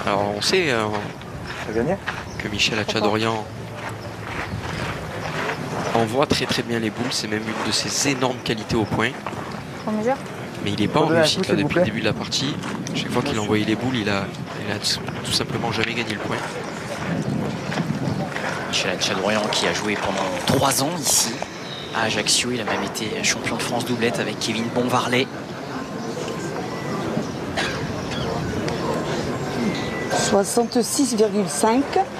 Alors on sait que Michel Hatchadorian envoie très bien les boules, c'est même une de ses énormes qualités au point. Mais il n'est pas en réussite là, depuis le début de la partie. Chaque fois qu'il a envoyé les boules, il a tout simplement jamais gagné le point. Michel Hatchadorian qui a joué pendant 3 ans ici à Ajaccio. Il a même été champion de France doublette avec Kevin Bonvarlet. 66,5.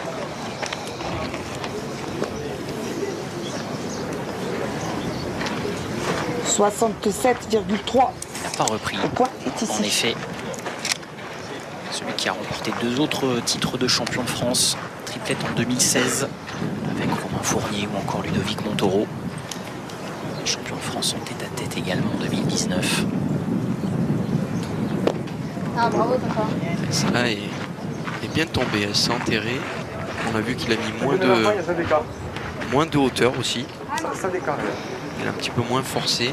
« 67,3. Il n'a pas repris. Le point est ici. En effet, celui qui a remporté 2 autres titres de champion de France, triplette en 2016 avec Romain Fournier ou encore Ludovic Montoro. Champion de France en tête-à-tête également en 2019. Ah, bravo, papa. Celle-là est bien tombée, elle s'est enterrée. On a vu qu'il a mis moins de hauteur aussi. Il est un petit peu moins forcé.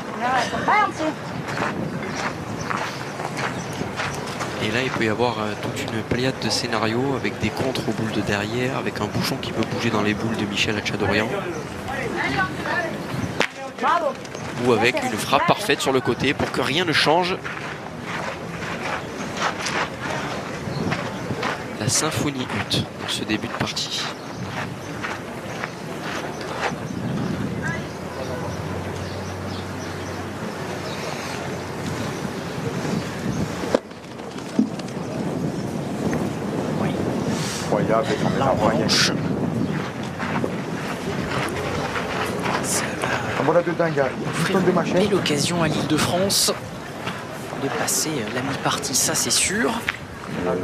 Et là, il peut y avoir toute une pléiade de scénarios avec des contres aux boules de derrière, avec un bouchon qui peut bouger dans les boules de Michel Hatchadorian. Ou avec une frappe parfaite sur le côté pour que rien ne change. La symphonie hutte dans ce début de partie. En revanche, et l'occasion à l'Île-de-France de passer la mi-partie, ça c'est sûr. Ah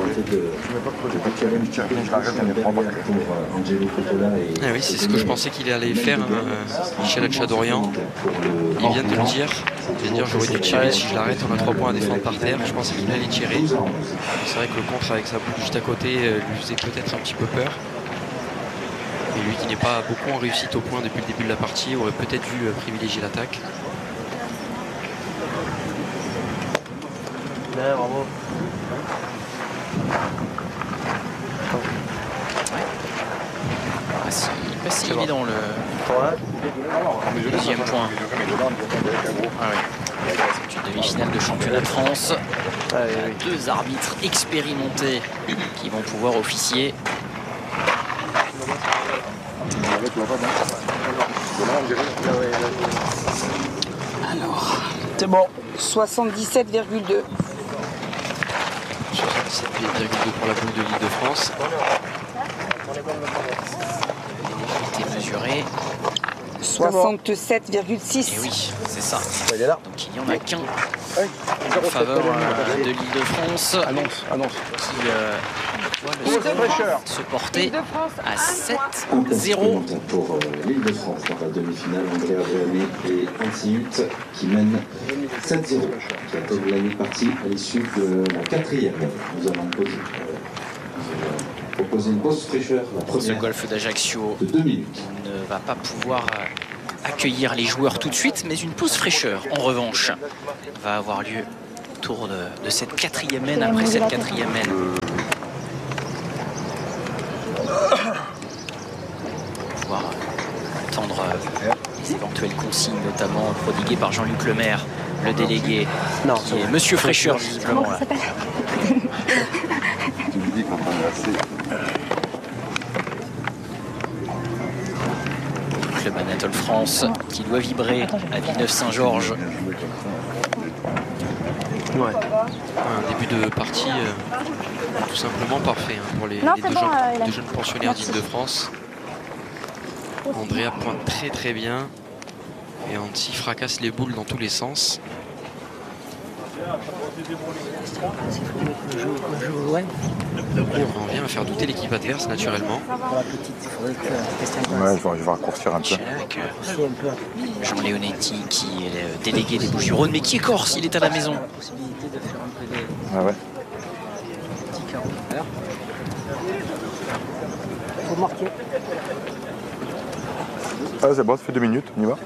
oui, c'est ce que je pensais qu'il allait faire, Michel Hatchadorian. Il vient de le dire. Il vient de dire j'aurais dû tirer si je l'arrête, on a 3 points à défendre par terre. Je pensais qu'il allait tirer. C'est vrai que le contre avec sa boule juste à côté lui faisait peut-être un petit peu peur. Et lui qui n'est pas beaucoup en réussite au point depuis le début de la partie aurait peut-être dû privilégier l'attaque. Bravo. Pas si évident le deuxième point. Ah oui. C'est une demi-finale de championnat de France. 2 arbitres expérimentés qui vont pouvoir officier. Alors, c'est bon. 77,2. 77,2 pour la boule de l'Île-de-France. L'égalité mesurée. 67,6. Et oui, c'est ça. Donc il n'y en a qu'un en faveur de l'Île-de-France. Annonce. Qui voit le score se porter à 7-0. Pour l'Île-de-France dans la demi-finale, André Adriani et Antti Hutt qui mènent 7-0, qui attendent la mi-partie à l'issue de la 4e. Nous allons proposer une pause fraîcheur. Ce golf d'Ajaccio de 2 minutes ne va pas pouvoir accueillir les joueurs tout de suite, mais une pause fraîcheur, en revanche, va avoir lieu autour de cette 4e main, après cette 4e main. Pouvoir attendre les éventuelles consignes, notamment prodiguées par Jean-Luc Lemaire, le délégué, qui est Monsieur Fraîcheur, visiblement. Là. Club Anatole France qui doit vibrer à Villeneuve-Saint-Georges. Ouais. Un début de partie tout simplement parfait pour les deux jeunes pensionnaires d'Île-de-France. Andrea pointe très bien et Antti fracasse les boules dans tous les sens. On vient à faire douter l'équipe adverse naturellement. Ouais, je vais raccourcir un peu. Jean Leonetti qui est le délégué des Bouches-du-Rhône, mais qui est corse, il est à la maison. Ah ouais. Ah, c'est bon, ça fait 2 minutes, on y va.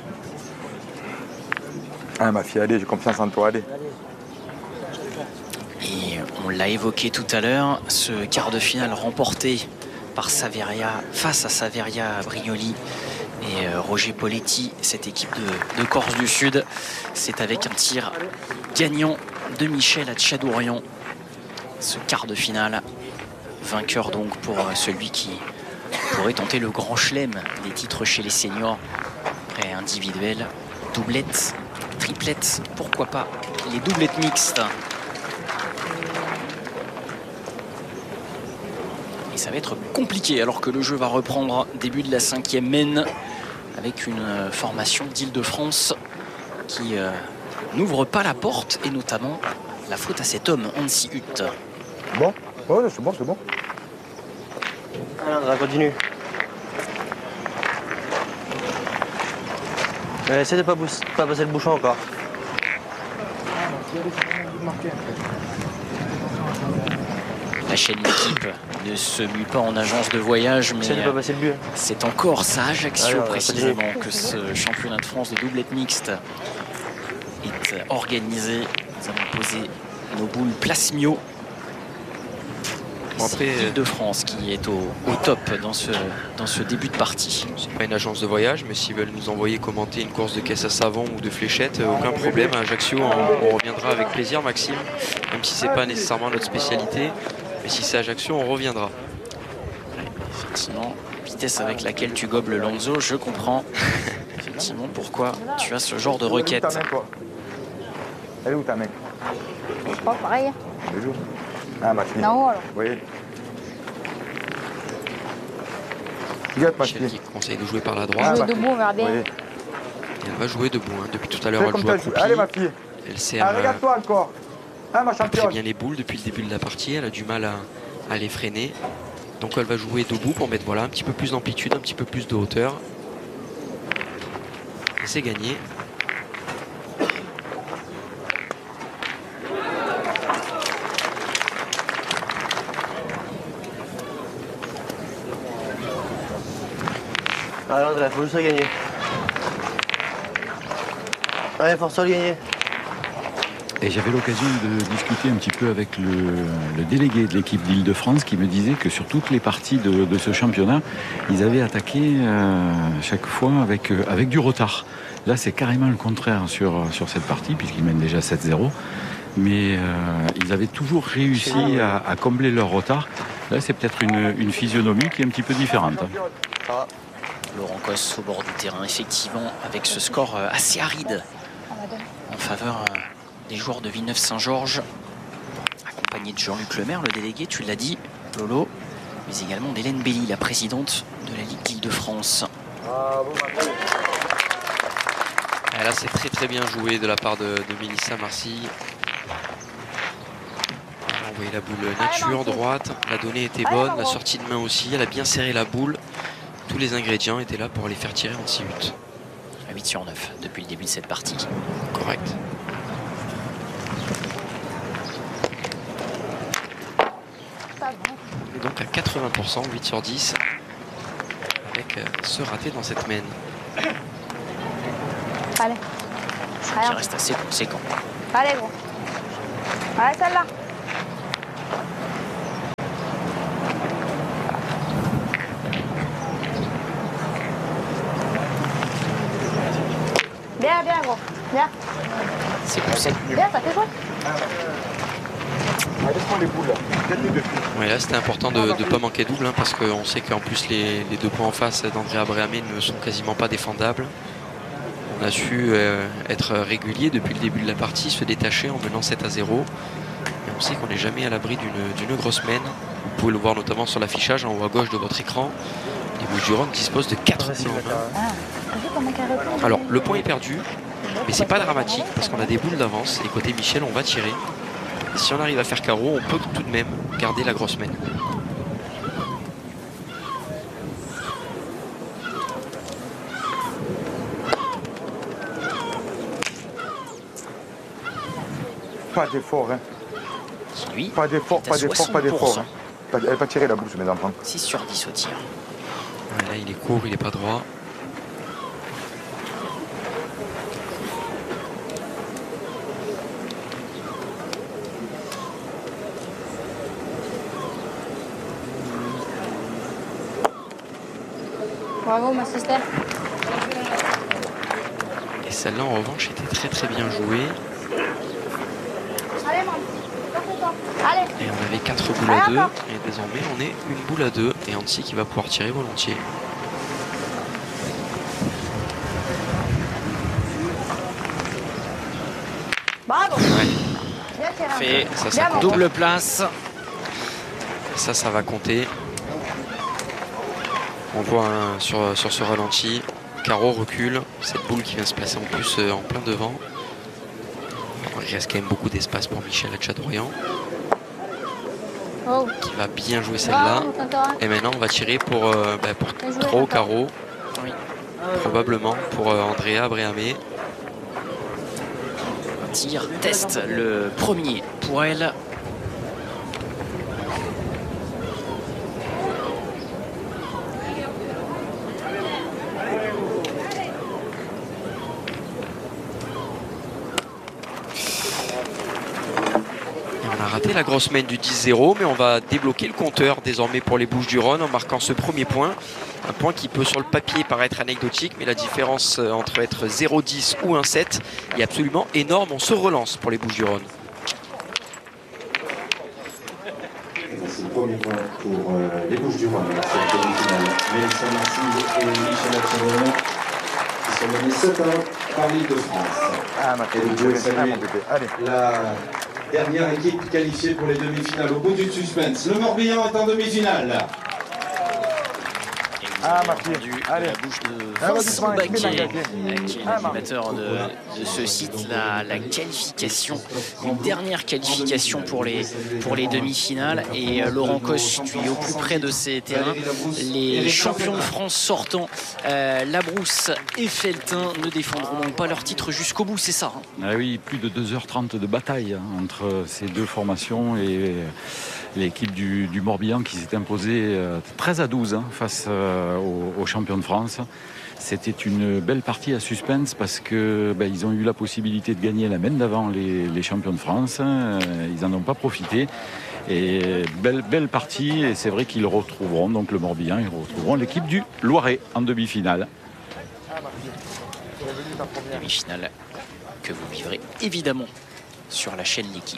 Ah ma fille, allez, j'ai confiance en toi, allez. Et on l'a évoqué tout à l'heure, ce quart de finale remporté par Saveria face à Saveria Brignoli et Roger Poletti, cette équipe de Corse du Sud. C'est avec un tir gagnant de Michel Hatchadourian. Ce quart de finale, vainqueur donc pour celui qui pourrait tenter le grand chelem des titres chez les seniors. Après individuel, doublette, triplette, pourquoi pas les doublettes mixtes. Et ça va être compliqué alors que le jeu va reprendre début de la 5e mène avec une formation d'Île-de-France qui n'ouvre pas la porte et notamment la faute à cet homme, Hansi Hutt. Bon, ouais, c'est bon, c'est bon. Alors, on continue. Essaye de pas passer le bouchon encore. La chaîne d'équipe ne se mue pas en agence de voyage, mais c'est encore à Ajaccio précisément que ce championnat de France de doublette mixte est organisé. Nous avons posé nos boules place Mio. Bon, c'est l'Île-de-France qui est au top dans ce début de partie. C'est pas une agence de voyage, mais s'ils veulent nous envoyer commenter une course de caisse à savon ou de fléchettes, aucun problème. À Ajaccio, on reviendra avec plaisir, Maxime, même si c'est pas nécessairement notre spécialité. Mais si c'est Ajaccio, on reviendra. Effectivement, vitesse avec laquelle tu gobes le Lonzo, je comprends effectivement pourquoi tu as ce genre de requête. Elle est où ta mec? Pas pareil. Ah, ma fille. Non, alors. Oui. Regarde, ma Michel fille. qui conseille de jouer par la droite. Jouer debout, on verra bien. Oui. Et elle va jouer debout. Hein. Depuis tout à l'heure, Fais elle comme joue t'as accroupie. Allez, ma fille. Elle sert Ah, regarde-toi encore. Ah, ma très championne. bien les boules depuis le début de la partie. Elle a du mal à les freiner. Donc elle va jouer debout pour mettre voilà, un petit peu plus d'amplitude, un petit peu plus de hauteur. Et c'est gagné. Allez André, faut juste gagner. Allez, force-toi de gagner. Et j'avais l'occasion de discuter un petit peu avec le délégué de l'équipe d'Île-de-France qui me disait que sur toutes les parties de ce championnat, ils avaient attaqué chaque fois avec du retard. Là, c'est carrément le contraire sur cette partie, puisqu'ils mènent déjà 7-0. Mais ils avaient toujours réussi à combler leur retard. Là, c'est peut-être une physionomie qui est un petit peu différente. Laurent Cosse au bord du terrain, effectivement, avec ce score assez aride en faveur des joueurs de Villeneuve-Saint-Georges, accompagné de Jean-Luc Lemaire, le délégué, tu l'as dit, Lolo, mais également d'Hélène Belly, la présidente de la Ligue d'Île-de-France. Là, c'est très très bien joué de la part de Mélissa Marcy. Elle a envoyé la boule nature, droite. La donnée était bonne, la sortie de main aussi. Elle a bien serré la boule. Tous les ingrédients étaient là pour les faire tirer en 6 buts. À 8 sur 9 depuis le début de cette partie. Correct. Et donc à 80%, 8 sur 10, avec ce raté dans cette mène. Allez. Qui reste assez conséquent. Allez, gros. Allez, celle-là. Bien, bien, gros. Bien. C'est pour ça. Bien, ça fait jouer. Allez, prends les boules là. Ouais, là c'était important de ne pas manquer double, hein, parce qu'on sait qu'en plus les 2 points en face d'Andrea Bréhamé ne sont quasiment pas défendables. On a su être régulier depuis le début de la partie, se détacher en menant 7-0. Et on sait qu'on n'est jamais à l'abri d'une grosse mène. Vous pouvez le voir notamment sur l'affichage en haut à gauche de votre écran. Les Bouches-du-Rhône disposent de 4 boules en main. Alors le point est perdu, mais c'est pas dramatique parce qu'on a des boules d'avance et côté Michel on va tirer. Et si on arrive à faire carreau, on peut tout de même garder la grosse mène. Pas d'effort, hein. Lui, Pas d'effort, il est à pas d'effort, pas d'effort. 60%. Hein. Elle n'est pas tirée la bouche, mes enfants. 6 sur 10 au tir. Ouais, là il est court, il n'est pas droit. Bravo, ma sister. Et celle-là, en revanche, était très très bien jouée. Allez, maman. Allez. Et on avait 4 boules à 2. Et désormais, on est une boule à 2. Et Annecy qui va pouvoir tirer volontiers. Bravo. Ouais. Bien Fait tiré. Ça compte. double place. Ça va compter. On voit sur ce ralenti, Caro recule. Cette boule qui vient se placer en plus en plein devant. Il reste quand même beaucoup d'espace pour Michel Hatchadorian, Oh. qui va bien jouer celle-là. Bravo, Tintorin. Et maintenant, on va tirer pour 3 carreaux. Oui. Probablement pour Andrea Bréhamé. Un tir test, le premier pour elle. On a raté la grosse main du 10-0, mais on va débloquer le compteur désormais pour les Bouches-du-Rhône en marquant ce premier point. Un point qui peut sur le papier paraître anecdotique, mais la différence entre être 0-10 ou 1-7 est absolument énorme. On se relance pour les Bouches-du-Rhône. C'est le premier point pour les Bouches-du-Rhône. C'est la demi-finale. Mélissa Marcy et Michel Hatchadorian qui sont menés 7-1 par l'Île-de-France. Ah, ma Et vous pouvez saluer mon bébé. Allez. la dernière équipe qualifiée pour les demi-finales. Au bout du suspense, le Morbihan est en demi-finale. Et vous Ah, avez ma fille. entendu de Allez. la bouche de Ah, vas-y, Vincent prends, Baquet, fais la qui est l'animateur de ce site, la qualification, une dernière qualification pour les demi-finales. Et Laurent Coche, tu es au plus près de ces terrains. Les champions de France sortants, Labrousse et Felletin, ne défendront donc pas leur titre jusqu'au bout, c'est ça hein? Ah oui, plus de 2h30 de bataille entre ces deux formations et l'équipe du Morbihan qui s'est imposée 13-12 face aux champions de France. C'était une belle partie à suspense parce que ils ont eu la possibilité de gagner la main d'avant les champions de France. Ils n'en ont pas profité. Et belle partie, et c'est vrai qu'ils retrouveront donc le Morbihan, ils retrouveront l'équipe du Loiret en demi-finale. Demi-finale que vous vivrez évidemment sur la chaîne L'Équipe.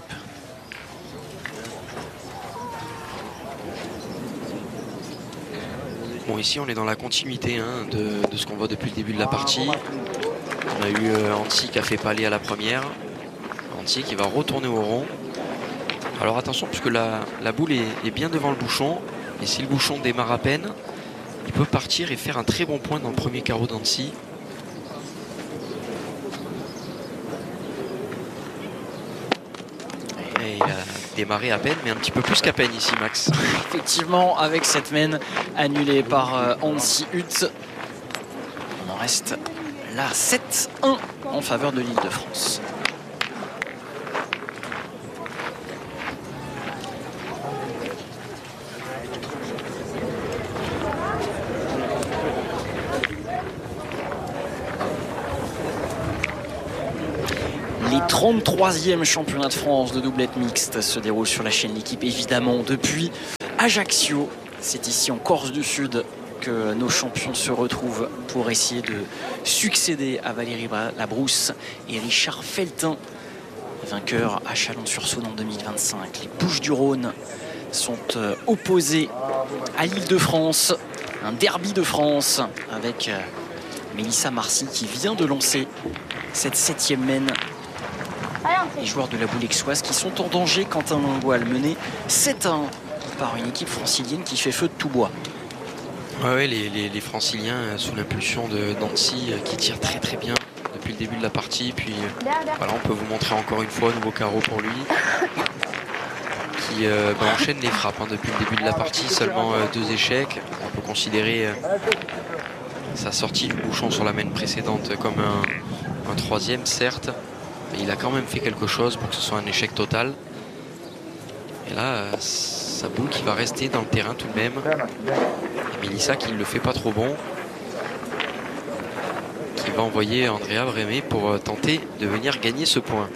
Bon, ici on est dans la continuité de ce qu'on voit depuis le début de la partie. On a eu Annecy qui a fait palais à la première. Annecy qui va retourner au rond. Alors attention, puisque la boule est bien devant le bouchon. Et si le bouchon démarre à peine, il peut partir et faire un très bon point dans le premier carreau d'Annecy. Et il a démarré à peine, mais un petit peu plus qu'à peine ici, Max. Effectivement, avec cette main annulée par Annecy Hutt, on en reste là 7-1 en faveur de l'Île-de-France. Les 33e championnats de France de doublette mixte se déroulent sur la chaîne L'Équipe, évidemment, depuis Ajaccio. C'est ici en Corse du Sud que nos champions se retrouvent pour essayer de succéder à Valérie Labrousse et Richard Felletin, vainqueurs à Chalon-sur-Saône en 2025. Les Bouches-du-Rhône sont opposés à l'Île-de-France, un derby de France avec Mélissa Marcy qui vient de lancer cette 7e main. Les joueurs de la boule aixoise qui sont en danger. Quentin Mangual mené 7-1 par une équipe francilienne qui fait feu de tout bois. Ouais, les franciliens sous l'impulsion de Nancy qui tirent très très bien depuis le début de la partie. Puis voilà, on peut vous montrer encore une fois un nouveau carreau pour lui qui enchaîne les frappes depuis le début de la partie. Seulement 2 échecs. On peut considérer sa sortie du bouchon sur la main précédente comme un 3e, certes. Mais il a quand même fait quelque chose pour que ce soit un échec total. Et là, sa boule qui va rester dans le terrain tout de même. Et Mélissa qui ne le fait pas trop bon. Qui va envoyer Andrea Bréhamé pour tenter de venir gagner ce point.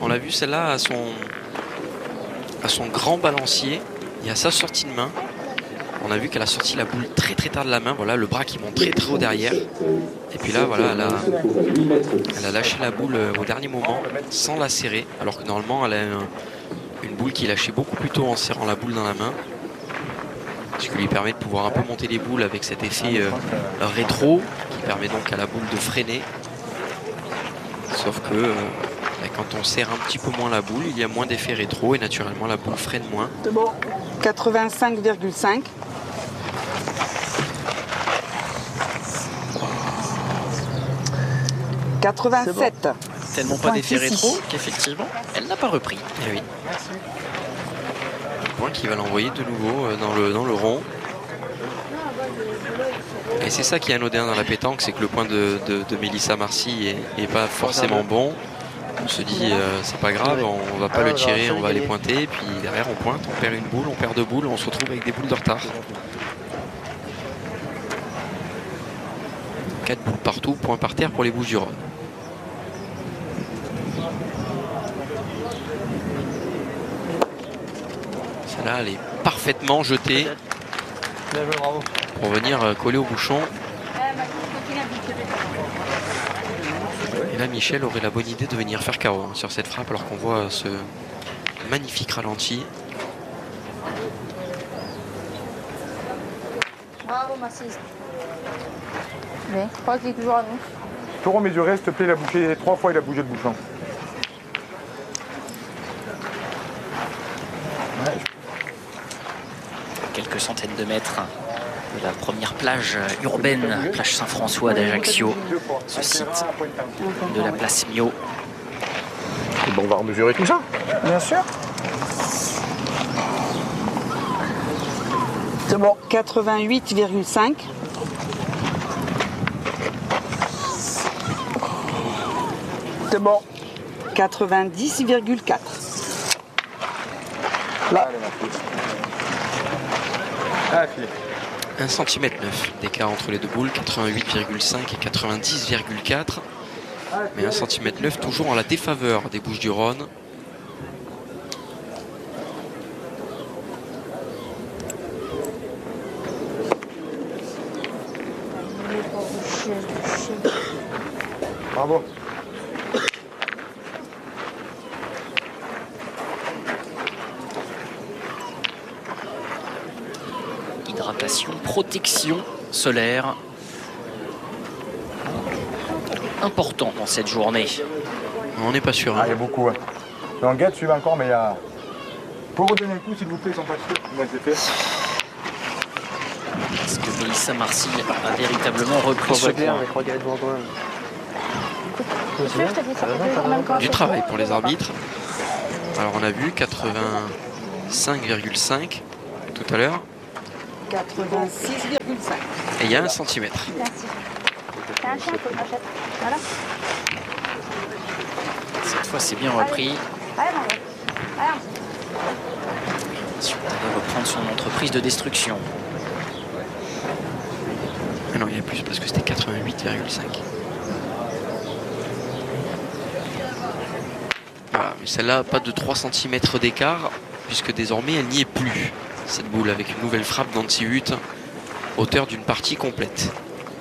l'a vu celle-là à son grand balancier et à sa sortie de main. On a vu qu'elle a sorti la boule très très tard de la main. Voilà, le bras qui monte très très haut derrière. Et puis là, voilà, elle a lâché la boule au dernier moment sans la serrer. Alors que normalement, elle a une boule qui lâchait beaucoup plus tôt en serrant la boule dans la main. Ce qui lui permet de pouvoir un peu monter les boules avec cet effet rétro qui permet donc à la boule de freiner. Sauf que quand on serre un petit peu moins la boule, il y a moins d'effet rétro et naturellement la boule freine moins. 85,5. « 87. Tellement pas d'effet rétro qu'effectivement, elle n'a pas repris. Et oui. Point qui va l'envoyer de nouveau dans le rond. Et c'est ça qui est anodin dans la pétanque, c'est que le point de Mélissa Marcy est pas forcément bon. On se dit c'est pas grave, on va pas le tirer, on va aller pointer, et puis derrière on pointe, on perd une boule, on perd deux boules, on se retrouve avec des boules de retard. 4 boules partout, point par terre pour les Bouches-du-Rhône. Celle-là, elle est parfaitement jetée pour venir coller au bouchon. Et là, Michel aurait la bonne idée de venir faire carreau sur cette frappe alors qu'on voit ce magnifique ralenti. Bravo, Mathis. Mais je crois qu'il est toujours à nous. Taureau mesuré, s'il te plaît, il a bougé 3 fois, il a bougé le bouchon. Quelques centaines de mètres de la première plage urbaine, plage Saint-François d'Ajaccio, ce site de la place Mio. Et bon, on va remesurer tout ça. Bien sûr. C'est bon. 88,5. C'est bon. 90,4. Là. 1,9 cm d'écart entre les deux boules, 88,5 et 90,4. Mais 1,9 cm toujours en la défaveur des Bouches-du-Rhône. Bravo. Hydratation, protection solaire. Important dans cette journée. On n'est pas sûr. Ah, il y a beaucoup. Hein. En guette, suivez encore, mais il y a. Pour redonner le coup, s'il vous plaît, sans pas moi c'est fait. Est-ce que Mélissa Marcy a véritablement repris ce point? Je crois qu'elle est devant quand même. Du travail pour les arbitres. Alors on a vu 85,5 tout à l'heure. 86,5. Et il y a 1 cm. Merci. T'as un chien, faut que t'achètes. Voilà. Cette fois, c'est bien repris. Allez, maman. Allez. Si on allait reprendre son entreprise de destruction. Ah non, il y a plus parce que c'était 88,5. Voilà, mais celle-là, pas de 3 cm d'écart, puisque désormais elle n'y est plus. Cette boule avec une nouvelle frappe d'anti-hut, hauteur d'une partie complète.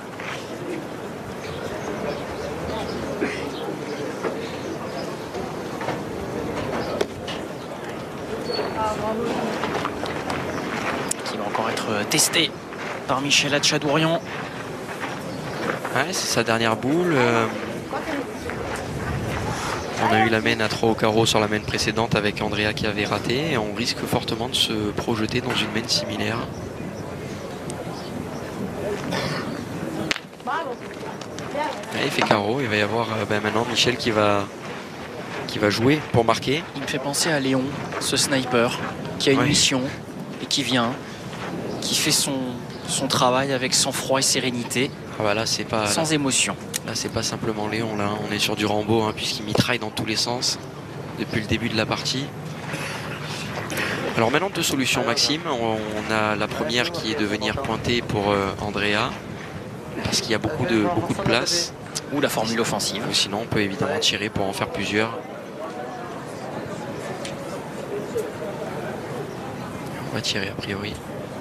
Qui va encore être testé par Michel Hatchadourian. Ouais, c'est sa dernière boule. On a eu la main à 3 au carreau sur la main précédente avec Andrea qui avait raté. Et on risque fortement de se projeter dans une main similaire. Ouais, il fait carreau. Il va y avoir maintenant Michel qui va jouer pour marquer. Il me fait penser à Léon, ce sniper, qui a une mission et qui vient, qui fait son travail avec sang-froid et sérénité. Ah bah là, c'est pas, sans émotion. Là, c'est pas simplement Léon, là, on est sur du Rambo, hein, puisqu'il mitraille dans tous les sens depuis le début de la partie. Alors maintenant, deux solutions, Maxime. On a la première qui est de venir pointer pour Andrea, parce qu'il y a beaucoup de place. Ou la formule offensive. Ou sinon, on peut évidemment tirer pour en faire plusieurs. pas tirer a priori.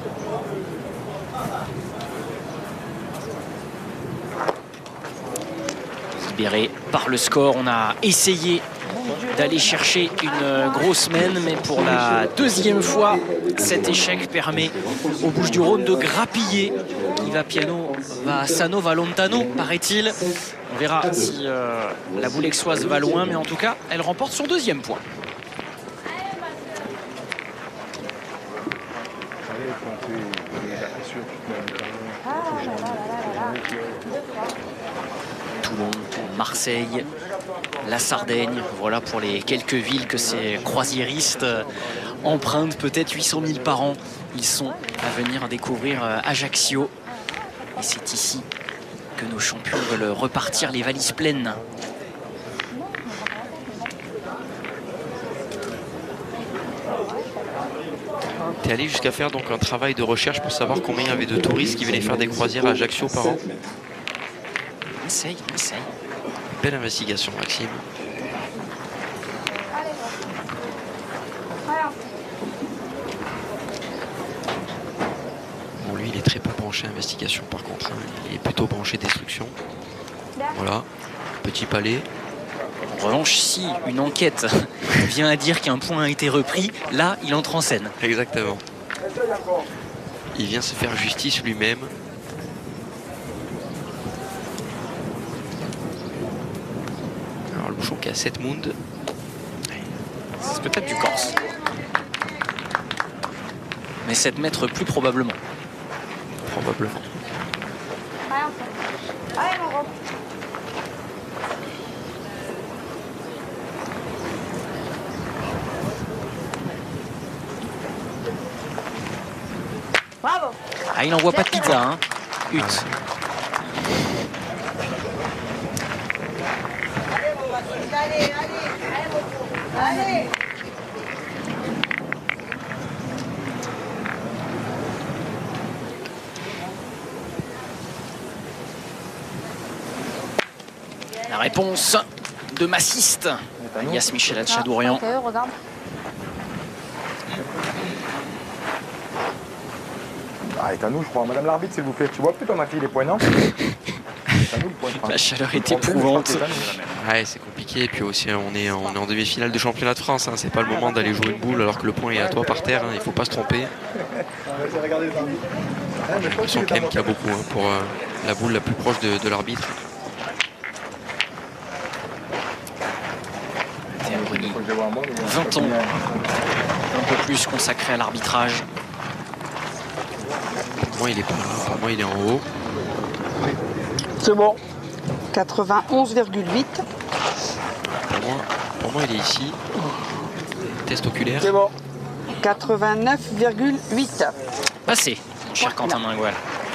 Libéré par le score, on a essayé d'aller chercher une grosse mène, mais pour la deuxième fois, cet échec permet aux Bouches-du-Rhône de grappiller. Il va piano, va sano, va lontano, paraît-il. On verra si la boule aixoise va loin, mais en tout cas, elle remporte son deuxième point. Toulon, Marseille, la Sardaigne, voilà pour les quelques villes que ces croisiéristes empruntent, peut-être 800 000 par an. Ils sont à venir découvrir Ajaccio. Et c'est ici que nos champions veulent repartir les valises pleines. Tu es allé jusqu'à faire donc un travail de recherche pour savoir combien il y avait de touristes qui venaient faire des croisières à Ajaccio par an. Essaye. Belle investigation, Maxime. Bon, lui, il est très peu branché investigation par contre. Hein. Il est plutôt branché destruction. Voilà, petit palais. En revanche, si une enquête vient à dire qu'un point a été repris, là, il entre en scène. Exactement. Il vient se faire justice lui-même. Alors le bouchon qui a 7 mounds. C'est peut-être du Corse. Mais 7 mètres plus probablement. Probablement. Allez, mon gros. Bravo. Ah, il n'envoie pas de pizza, hein. Hutte. Allez. La réponse de Massiste, alias Michel Hatchadourian. Regarde. Ah, est à nous, je crois. Madame l'arbitre, s'il vous plaît. Tu vois plutôt ma fille les points, non? La chaleur est éprouvante. Ouais, c'est compliqué. Et puis aussi, on est en demi-finale de championnat de France. Hein. C'est pas le moment d'aller jouer une boule alors que le point est à toi par terre. Hein. Il faut pas se tromper. J'ai l'impression quand même qu'il y a beaucoup hein, pour la boule la plus proche de l'arbitre. Théo Bruni, 20 ans, un peu plus consacré à l'arbitrage. Pour moi, il est pas là. Pour moi, il est en haut. C'est bon. 91,8. Pour moi, il est ici. Test oculaire. C'est bon. 89,8. Passé, mon cher Quentin Mingual.